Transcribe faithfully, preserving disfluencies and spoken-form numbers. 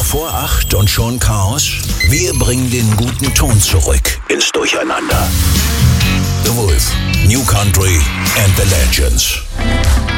vor acht und schon Chaos? Wir bringen den guten Ton zurück ins Durcheinander. The Wolf, New Country and the Legends.